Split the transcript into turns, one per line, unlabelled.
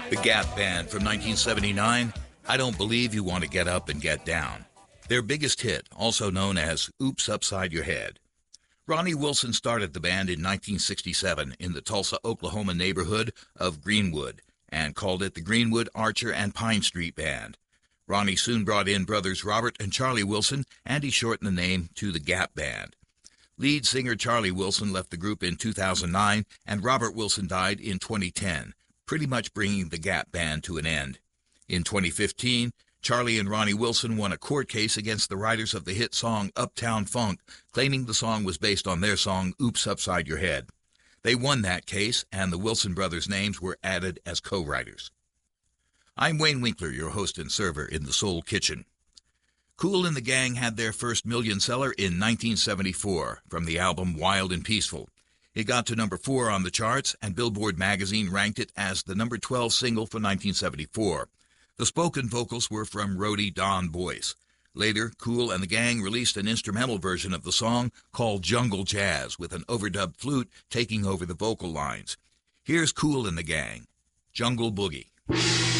The Gap Band from 1979, I Don't Believe You Want to Get Up and Get Down. Their biggest hit, also known as Oops Upside Your Head. Ronnie Wilson started the band in 1967 in the Tulsa, Oklahoma neighborhood of Greenwood and called it the Greenwood, Archer, and Pine Street Band. Ronnie soon brought in brothers Robert and Charlie Wilson, and he shortened the name to the Gap Band. Lead singer Charlie Wilson left the group in 2009, and Robert Wilson died in 2010, pretty much bringing the Gap Band to an end. In 2015, Charlie and Ronnie Wilson won a court case against the writers of the hit song Uptown Funk, claiming the song was based on their song Oops Upside Your Head. They won that case, and the Wilson brothers' names were added as co-writers. I'm Wayne Winkler, your host and server in the Soul Kitchen. Kool and the Gang had their first million seller in 1974 from the album Wild and Peaceful. It got to number 4 on the charts, and Billboard magazine ranked it as the number 12 single for 1974. The spoken vocals were from roadie Don Boyce. Later, Kool and the Gang released an instrumental version of the song called Jungle Jazz, with an overdubbed flute taking over the vocal lines. Here's Kool and the Gang, Jungle Boogie.